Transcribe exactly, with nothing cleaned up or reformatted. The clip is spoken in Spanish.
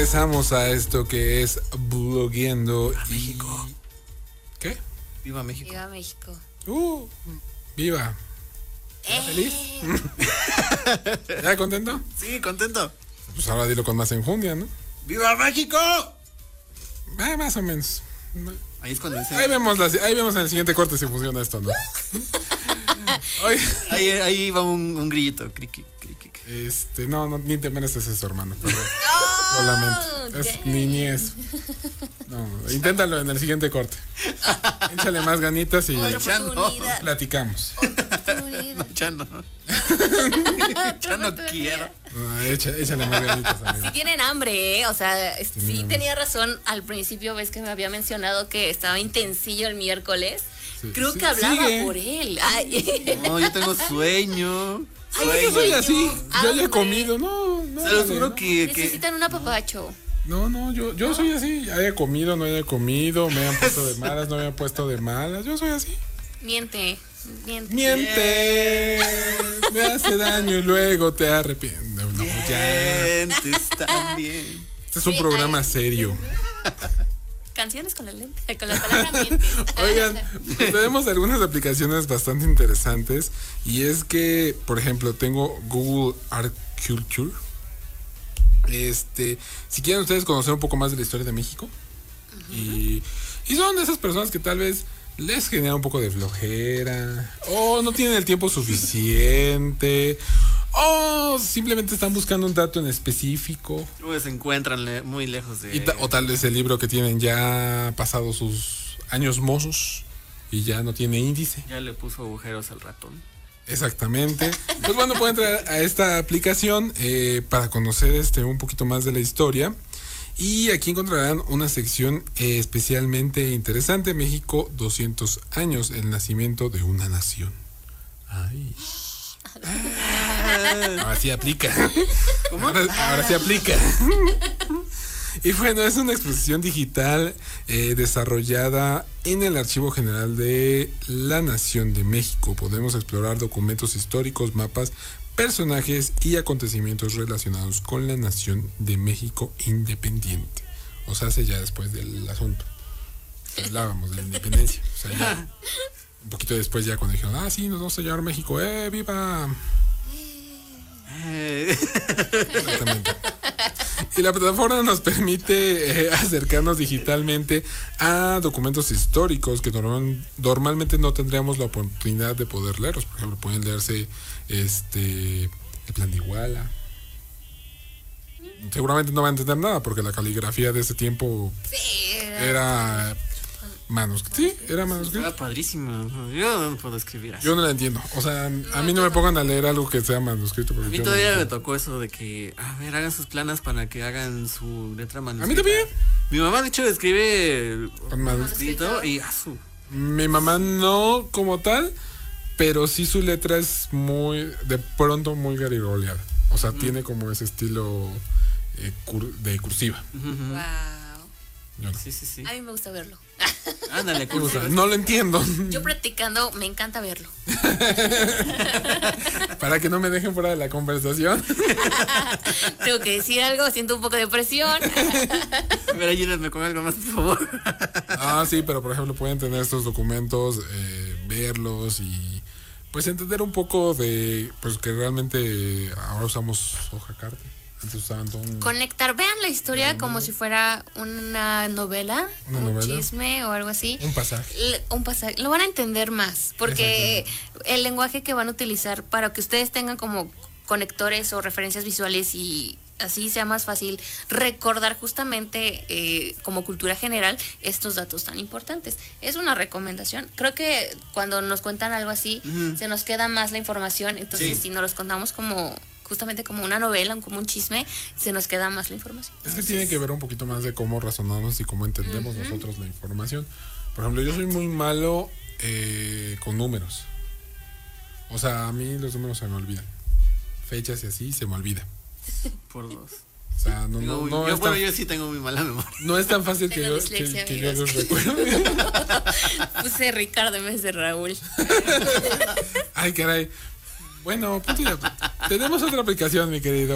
regresamos a esto que es blogueando. Viva y... México. ¿Qué? Viva México. Viva México. Uh, viva. ¿Estás feliz? ¿Ya contento? Sí, contento. Pues ahora dilo con más enjundia, ¿no? ¡Viva México! Ah, más o menos. Ahí es cuando dice. Ahí vemos, la, ahí vemos en el siguiente corte si funciona esto, ¿no? Oye, Ahí, ahí va un, un grillito. Criqui, criqui. este, no, no, ni te mereces eso, hermano. Perdón. Lo lamento. Es niñez. No, inténtalo en el siguiente corte. Échale más ganitas y Otra oportunidad. platicamos. Oportunidad. Ya no. Ya no quiero. No, echa- échale más ganitas, amigo. Si tienen hambre, ¿eh? O sea, es- sí hambre. tenía razón al principio, ves que me había mencionado que estaba intensillo el miércoles. Sí, Creo sí, que hablaba sigue. por él. Ay. No, yo tengo sueño. Ay, yo soy así. Yo ya he Hambre. comido. No, no. Se los vale, juro ¿no? que, que Necesitan un apapacho. No, no, yo, yo soy así. Haya comido, no haya comido. Me han puesto de malas, no me han puesto de malas. Yo soy así. Miente, miente. Miente. Me hace daño y luego te arrepientes. No, no, ya. Dientes también. Este es un Sí, programa ay. serio. Canciones con la lente, con la palabra miente. Oigan, pues tenemos algunas aplicaciones bastante interesantes. Y es que, por ejemplo, tengo Google Art Culture. Este, si quieren ustedes conocer un poco más de la historia de México. y, y son de esas personas que tal vez les genera un poco de flojera. O no tienen el tiempo suficiente. O simplemente están buscando un dato en específico. Luego se encuentran le- muy lejos de. Y ta- o tal vez el libro que tienen ya pasado sus años mozos y ya no tiene índice. Ya le puso agujeros al ratón. Exactamente. Pues bueno, pueden entrar a esta aplicación eh, para conocer este un poquito más de la historia. Y aquí encontrarán una sección eh, especialmente interesante. México, doscientos años, el nacimiento de una nación. Ay. Ahora sí aplica. Ahora, ahora sí aplica. Y bueno, es una exposición digital eh, desarrollada en el Archivo General de la Nación de México. Podemos explorar documentos históricos, mapas, personajes y acontecimientos relacionados con la Nación de México independiente. O sea, hace ya después del asunto. Hablábamos de la independencia. O sea, ya, un poquito después ya cuando dijeron, ah, sí, nos vamos a llevar México, ¡eh, viva! Eh, Exactamente. Y la plataforma nos permite eh, acercarnos digitalmente a documentos históricos que normal- normalmente no tendríamos la oportunidad de poder leerlos. Por ejemplo, pueden leerse este el Plan de Iguala. Seguramente no van a entender nada porque la caligrafía de ese tiempo Sí, era manuscrito. Sí, era manuscrito. Era padrísimo. Yo no puedo escribir así. Yo no la entiendo. O sea, a mí no me pongan a leer algo que sea manuscrito. A Porque mí yo no todavía lo me entiendo. tocó eso de que, a ver, hagan sus planas para que hagan su letra A mí manuscrita. también. Mi mamá, de hecho, escribe Con manuscrito. manuscrito y a su. Mi mamá no como tal, pero sí su letra es muy, de pronto muy garigoleada. O sea, tiene como ese estilo eh, cur- de cursiva. Wow. Yo no. Sí, sí, sí. A mí me gusta verlo. Ándale, O sea, cursiva. no lo entiendo. Yo practicando, me encanta verlo. Para que no me dejen fuera de la conversación. Tengo que decir algo, siento un poco de presión. A ver, ayúdame con algo más, por favor. Ah, sí, pero por ejemplo pueden tener estos documentos, eh, verlos y pues entender un poco de, pues que realmente ahora usamos hoja carta. Antes usaban todo un... Conectar, vean la historia como si fuera una novela, Una un novela. chisme o algo así. un pasaje. L- Un pasaje, lo van a entender más, porque el lenguaje que van a utilizar para que ustedes tengan como conectores o referencias visuales y así sea más fácil recordar justamente eh, como cultura general estos datos tan importantes. Es una recomendación. Creo que cuando nos cuentan algo así, Ujú. se nos queda más la información, entonces Sí. si nos los contamos como justamente como una novela, como un chisme, se nos queda más la información. Es que tiene que ver un poquito más de cómo razonamos y cómo entendemos nosotros la información. Por ejemplo, yo soy muy malo eh, con números. O sea, a mí los números se me olvidan. Fechas y así se me olvida. Por dos. O sea, no, no, Tengo- no, yo, es, bueno, tan, yo sí tengo muy mala memoria. no es tan fácil que Tengo yo, que, dislexia, que yo amigos. los recuerde. Puse Ricardo en vez de Raúl. Ay, caray. Bueno, punto y aparte. Tenemos otra aplicación, mi querido.